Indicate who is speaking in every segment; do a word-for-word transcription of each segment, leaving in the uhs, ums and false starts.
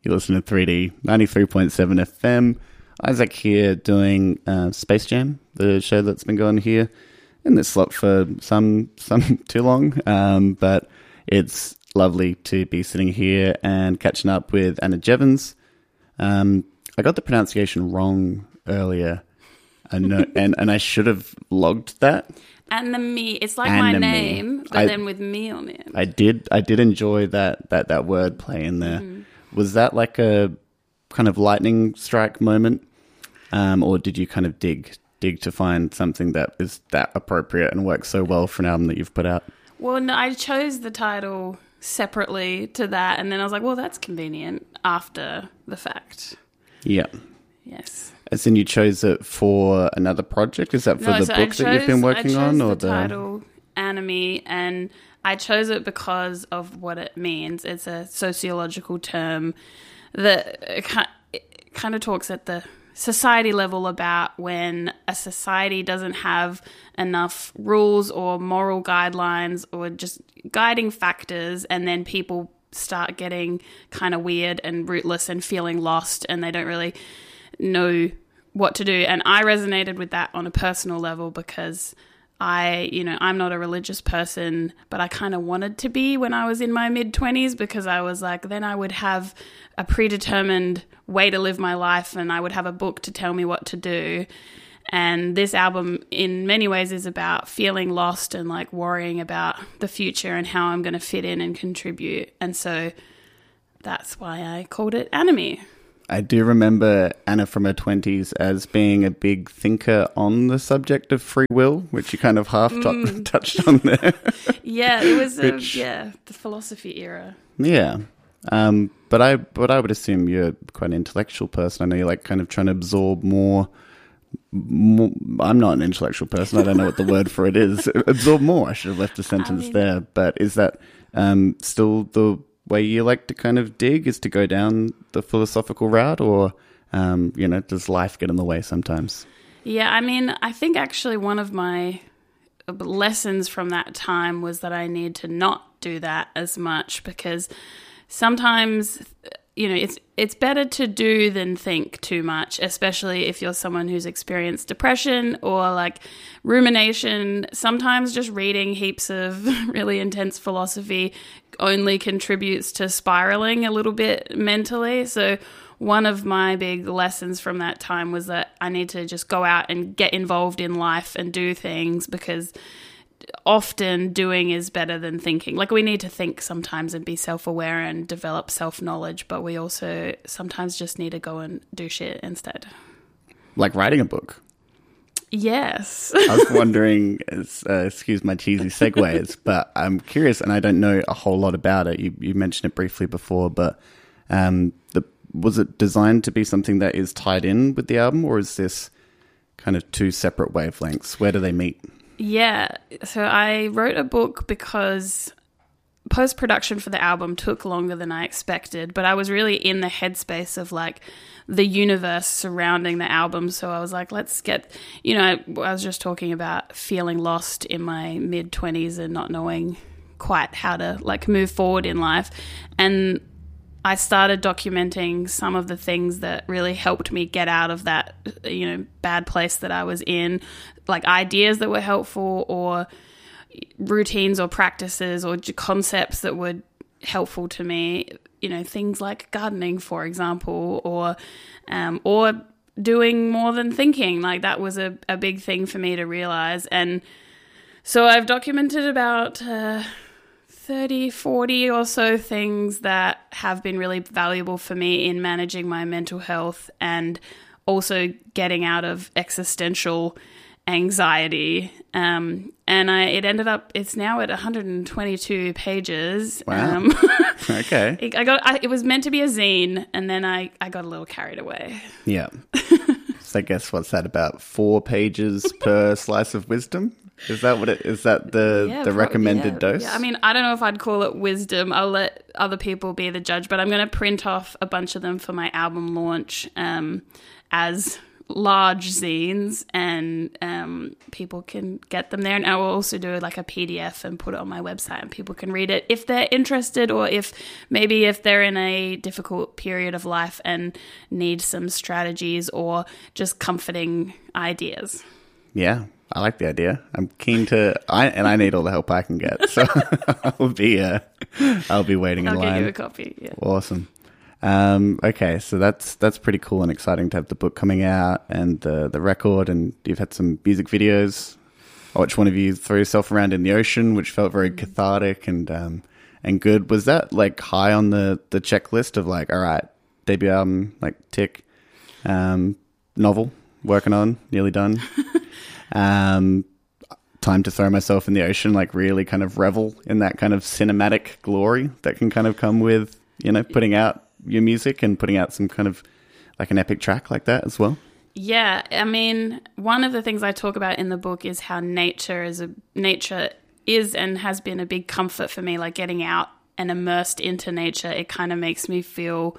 Speaker 1: You listen to three D ninety-three point seven F M. Isaac here doing uh, Space Jam, the show that's been going here in this slot for some some too long. Um, but it's lovely to be sitting here and catching up with Anna Jevons. Um, I got the pronunciation wrong earlier, I know, and, and I should have logged that.
Speaker 2: And the me, it's like my
Speaker 1: Anna
Speaker 2: name, but
Speaker 1: I,
Speaker 2: then with me on it.
Speaker 1: I did, I did enjoy that that that word play in there. Mm. Was that like a kind of lightning strike moment, um, or did you kind of dig dig to find something that is that appropriate and works so well for an album that you've put out?
Speaker 2: Well, no, I chose the title separately to that, and then I was like, well, that's convenient after the fact.
Speaker 1: Yeah.
Speaker 2: Yes.
Speaker 1: As in, you chose it for another project? Is that for
Speaker 2: no,
Speaker 1: the
Speaker 2: so
Speaker 1: book
Speaker 2: chose,
Speaker 1: that you've been working
Speaker 2: I chose
Speaker 1: on, or
Speaker 2: the
Speaker 1: the
Speaker 2: title Anime, and I chose it because of what it means. It's a sociological term that kind of talks at the society level about when a society doesn't have enough rules or moral guidelines or just guiding factors, and then people start getting kind of weird and rootless and feeling lost, and they don't really know what to do. And I resonated with that on a personal level because I, you know, I'm not a religious person, but I kind of wanted to be when I was in my mid-twenties, because I was like, then I would have a predetermined way to live my life and I would have a book to tell me what to do. And this album in many ways is about feeling lost and like worrying about the future and how I'm going to fit in and contribute. And so that's why I called it Anime.
Speaker 1: I do remember Anna from her twenties as being a big thinker on the subject of free will, which you kind of half t-
Speaker 2: mm.
Speaker 1: touched on there.
Speaker 2: Yeah, it was a,
Speaker 1: which,
Speaker 2: yeah, the philosophy era.
Speaker 1: Yeah. Um, but I but I would assume you're quite an intellectual person. I know you're like kind of trying to absorb more, more I'm not an intellectual person. I don't know what the word for it is. Absorb more. I should have left a sentence I mean, there. But is that um, still the way you like to kind of dig, is to go down the philosophical route, or um, you know, does life get in the way sometimes?
Speaker 2: Yeah, I mean, I think actually one of my lessons from that time was that I need to not do that as much, because sometimes, you know, it's it's better to do than think too much, especially if you're someone who's experienced depression or like rumination. Sometimes just reading heaps of really intense philosophy only contributes to spiraling a little bit mentally. So one of my big lessons from that time was that I need to just go out and get involved in life and do things, because often doing is better than thinking. Like, we need to think sometimes and be self-aware and develop self-knowledge, but we also sometimes just need to go and do shit instead.
Speaker 1: Like writing a book.
Speaker 2: Yes.
Speaker 1: I was wondering, uh, excuse my cheesy segues, but I'm curious, and I don't know a whole lot about it. You, you mentioned it briefly before, but um, the, was it designed to be something that is tied in with the album, or is this kind of two separate wavelengths? Where do they meet?
Speaker 2: Yeah, so I wrote a book because post-production for the album took longer than I expected, but I was really in the headspace of like the universe surrounding the album. So I was like, let's get, you know, I was just talking about feeling lost in my mid-twenties and not knowing quite how to like move forward in life. And I started documenting some of the things that really helped me get out of that, you know, bad place that I was in, like ideas that were helpful, or routines or practices or concepts that were helpful to me, you know, things like gardening, for example, or um, or doing more than thinking. Like, that was a, a big thing for me to realize. And so I've documented about uh, thirty, forty or so things that have been really valuable for me in managing my mental health and also getting out of existential anxiety. Um, and I, it ended up, it's now at one hundred twenty-two pages.
Speaker 1: Wow.
Speaker 2: Um,
Speaker 1: okay.
Speaker 2: It, I got, I, it was meant to be a zine, and then I, I got a little carried away.
Speaker 1: Yeah. So I guess what's that, about four pages per slice of wisdom? Is that what it is? That the
Speaker 2: yeah,
Speaker 1: the
Speaker 2: pro-
Speaker 1: recommended
Speaker 2: yeah,
Speaker 1: dose?
Speaker 2: Yeah. I mean, I don't know if I'd call it wisdom. I'll let other people be the judge, but I'm going to print off a bunch of them for my album launch um, as large zines, and um, people can get them there. And I will also do like a P D F and put it on my website, and people can read it if they're interested, or if maybe if they're in a difficult period of life and need some strategies or just comforting ideas.
Speaker 1: Yeah, I like the idea. I'm keen to, I and I need all the help I can get. So I'll be, uh, I'll be waiting in
Speaker 2: I'll
Speaker 1: line.
Speaker 2: get you a copy. Yeah.
Speaker 1: Awesome. Um, okay, so that's that's pretty cool and exciting to have the book coming out and the the record, and you've had some music videos. I watched one of you throw yourself around in the ocean, which felt very cathartic and um and good. Was that like high on the the checklist of like, all right, debut album, like tick, um, novel working on, nearly done, um, time to throw myself in the ocean, like really kind of revel in that kind of cinematic glory that can kind of come with, you know, putting out your music and putting out some kind of like an epic track like that as well?
Speaker 2: Yeah, I mean, one of the things I talk about in the book is how nature is a nature is and has been a big comfort for me. Like getting out and immersed into nature, it kind of makes me feel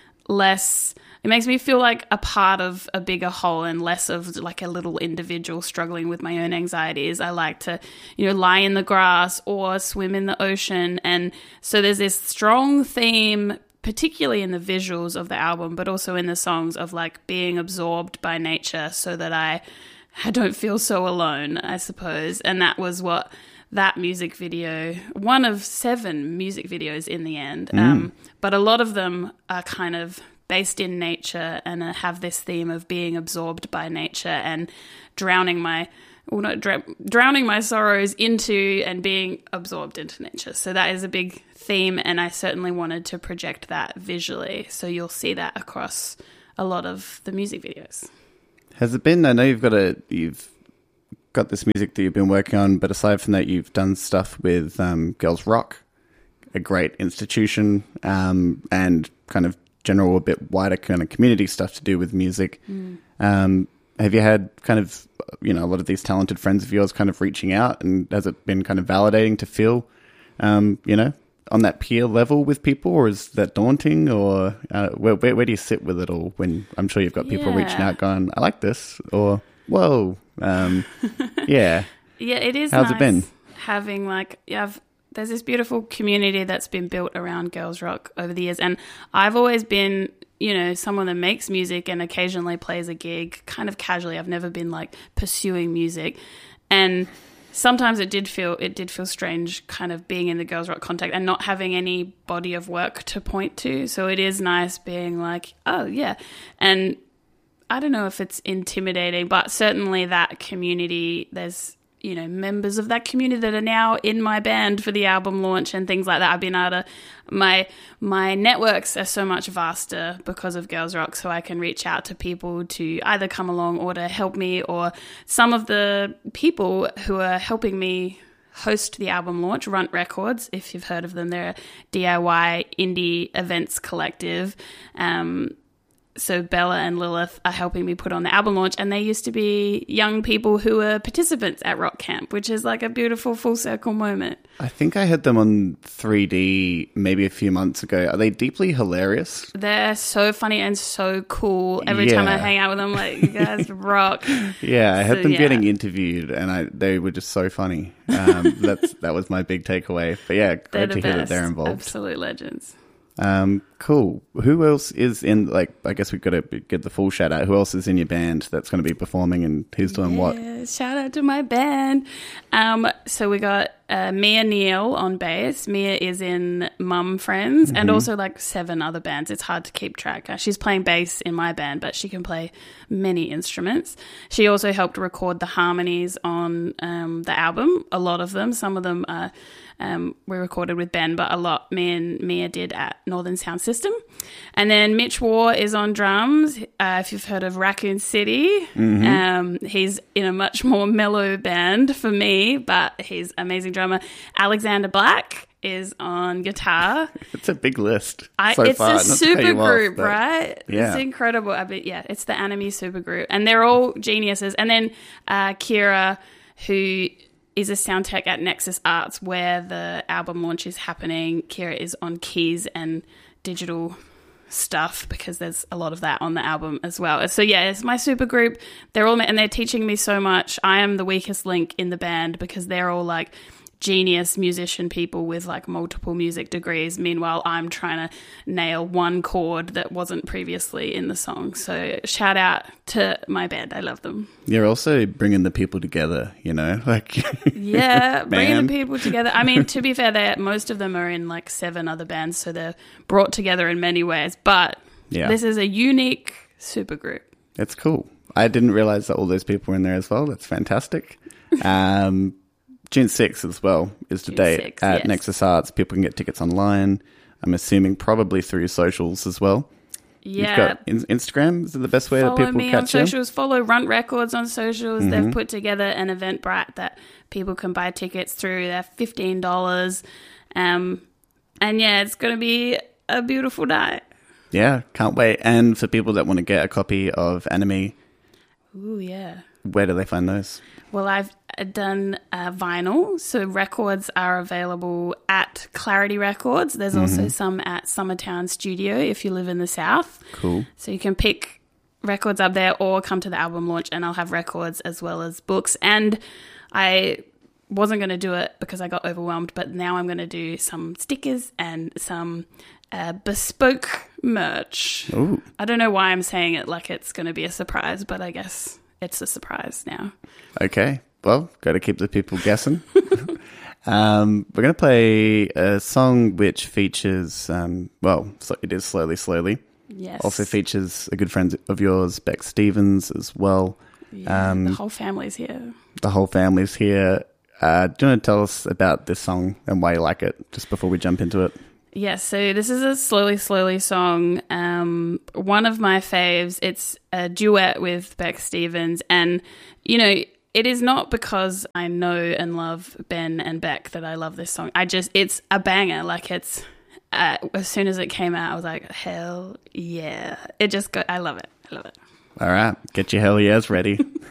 Speaker 2: less. It makes me feel like a part of a bigger whole and less of like a little individual struggling with my own anxieties. I like to, you know, lie in the grass or swim in the ocean, and so there's this strong theme, particularly in the visuals of the album, but also in the songs, of like being absorbed by nature so that I, I don't feel so alone, I suppose. And that was what that music video, one of seven music videos in the end, mm. um, but a lot of them are kind of based in nature and uh, have this theme of being absorbed by nature and drowning my well, not dr- drowning my sorrows into and being absorbed into nature. So that is a big theme, and I certainly wanted to project that visually. So you'll see that across a lot of the music videos.
Speaker 1: Has it been? I know you've got a you've got this music that you've been working on, but aside from that, you've done stuff with um, Girls Rock, a great institution, um, and kind of general, a bit wider kind of community stuff to do with music. Mm. Um, have you had kind of, you know, a lot of these talented friends of yours kind of reaching out, and has it been kind of validating to feel, um, you know, on that peer level with people, or is that daunting, or uh, where, where where do you sit with it all when I'm sure you've got people
Speaker 2: yeah.
Speaker 1: reaching out going, I like this, or whoa, um, yeah.
Speaker 2: Yeah, it is
Speaker 1: How's
Speaker 2: nice
Speaker 1: it been?
Speaker 2: Having like, yeah, I've, there's this beautiful community that's been built around Girls Rock over the years, and I've always been, you know, someone that makes music and occasionally plays a gig kind of casually. I've never been like pursuing music, and sometimes it did feel it did feel strange kind of being in the Girls Rock contact and not having any body of work to point to. So it is nice being like, oh yeah. And I don't know if it's intimidating, but certainly that community, there's, you know, members of that community that are now in my band for the album launch and things like that. I've been able to, my my networks are so much vaster because of Girls Rock, so I can reach out to people to either come along or to help me, or some of the people who are helping me host the album launch, Runt Records, if you've heard of them. They're a D I Y indie events collective. Um, So Bella and Lilith are helping me put on the album launch, and they used to be young people who were participants at Rock Camp, which is like a beautiful full circle moment.
Speaker 1: I think I heard them on three D maybe a few months ago. Are they deeply hilarious?
Speaker 2: They're so funny and so cool. Every yeah. time I hang out with them, like, you guys rock.
Speaker 1: Yeah, I heard
Speaker 2: so,
Speaker 1: them
Speaker 2: yeah.
Speaker 1: getting interviewed, and I they were just so funny. Um, that's that was my big takeaway. But yeah, great to hear
Speaker 2: best.
Speaker 1: that they're involved.
Speaker 2: Absolute legends.
Speaker 1: Um, cool. Who else is in, like, I guess we've got to get the full shout out. Who else is in your band that's going to be performing, and who's doing
Speaker 2: yeah,
Speaker 1: what?
Speaker 2: Shout out to my band. Um, so we got uh, Mia Neal on bass. Mia is in Mum Friends, mm-hmm. and also like seven other bands. It's hard to keep track. Uh, she's playing bass in my band, but she can play many instruments. She also helped record the harmonies on um, the album, a lot of them. Some of them are Um, we recorded with Ben, but a lot me and Mia did at Northern Sound System. And then Mitch War is on drums. Uh, if you've heard of Raccoon City, mm-hmm. um, he's in a much more mellow band for me, but he's an amazing drummer. Alexander Black is on guitar.
Speaker 1: It's a big list.
Speaker 2: I,
Speaker 1: so
Speaker 2: it's
Speaker 1: far.
Speaker 2: a super group,
Speaker 1: off,
Speaker 2: right?
Speaker 1: Yeah.
Speaker 2: It's incredible. I mean, yeah, it's the Anime super group, and they're all geniuses. And then uh, Kira, who is a sound tech at Nexus Arts, where the album launch is happening. Kira is on keys and digital stuff because there's a lot of that on the album as well. So yeah, it's my super group. They're all, and they're teaching me so much. I am the weakest link in the band because they're all like genius musician people with like multiple music degrees. Meanwhile, I'm trying to nail one chord that wasn't previously in the song. So shout out to my band. I love them.
Speaker 1: You're also bringing the people together, you know, like
Speaker 2: yeah, bringing the people together. I mean, to be fair, they most of them are in like seven other bands, so they're brought together in many ways. But yeah. This is a unique supergroup.
Speaker 1: It's cool. I didn't realize that all those people were in there as well. That's fantastic. Um, June sixth as well is the date sixth, at yes. Nexus Arts. People can get tickets online. I'm assuming probably through socials as well.
Speaker 2: Yeah.
Speaker 1: You've got in- Instagram. Is it the best way
Speaker 2: Follow
Speaker 1: that people
Speaker 2: me
Speaker 1: catch
Speaker 2: on
Speaker 1: you?
Speaker 2: socials. Follow Runt Records on socials. Mm-hmm. They've put together an Eventbrite that people can buy tickets through. They're fifteen dollars. Um, and yeah, it's going to be a beautiful night.
Speaker 1: Yeah, can't wait. And for people that want to get a copy of Enemy,
Speaker 2: ooh, yeah.
Speaker 1: Where do they find those?
Speaker 2: Well, I've done uh, vinyl, so records are available at Clarity Records. There's mm-hmm. also some at Summertown Studio if you live in the South.
Speaker 1: Cool.
Speaker 2: So you can pick records up there or come to the album launch and I'll have records as well as books. And I wasn't going to do it because I got overwhelmed, but now I'm going to do some stickers and some uh, bespoke merch.
Speaker 1: Ooh.
Speaker 2: I don't know why I'm saying it like it's going to be a surprise, but I guess it's a surprise now.
Speaker 1: Okay. Well, got to keep the people guessing. um, we're going to play a song which features, um, well, so it is Slowly, Slowly.
Speaker 2: Yes.
Speaker 1: Also features a good friend of yours, Beck Stevens, as well.
Speaker 2: Yeah, um, the whole family's here.
Speaker 1: The whole family's here. Uh, do you want to tell us about this song and why you like it, just before we jump into it?
Speaker 2: Yes, so this is a Slowly, Slowly song. Um, one of my faves. It's a duet with Beck Stevens. And, you know, it is not because I know and love Ben and Beck that I love this song. I just, it's a banger. Like it's, uh, as soon as it came out, I was like, hell yeah. It just got, I love it. I love it.
Speaker 1: All right. Get your hell yeahs ready.